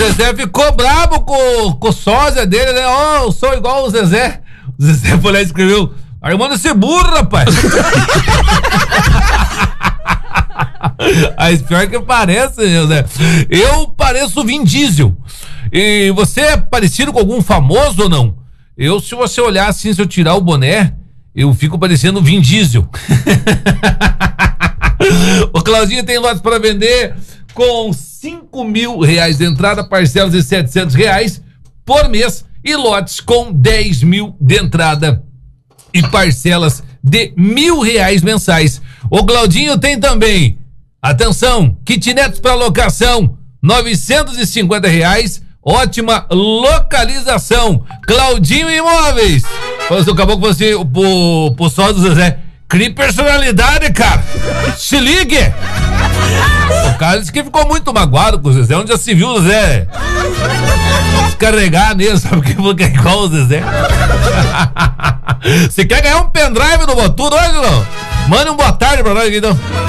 Zezé ficou bravo com o sósia dele, né? Ó, eu sou igual o Zezé. O Zezé foi lá e escreveu: Armando esse burro, rapaz. Mas pior que parece, Zezé. Eu pareço o Vin Diesel. E você é parecido com algum famoso ou não? Se você olhar assim, se eu tirar o boné, eu fico parecendo o Vin Diesel. O Claudinho tem lotes para vender com R$5.000 de entrada, parcelas de R$700 por mês, e lotes com 10 mil de entrada e parcelas de R$1.000 mensais. O Claudinho tem também, atenção, kitnets para locação, R$950, ótima localização. Claudinho Imóveis. Você acabou com você, pro sócio do Zezé. Crie personalidade, cara. Se ligue. O cara disse que ficou muito magoado com o Zezé. Onde já se viu o Zezé descarregar nele, sabe? Porque é igual o Zezé. Você quer ganhar um pendrive no Botudo hoje, não? Mande um boa tarde pra nós aqui, então.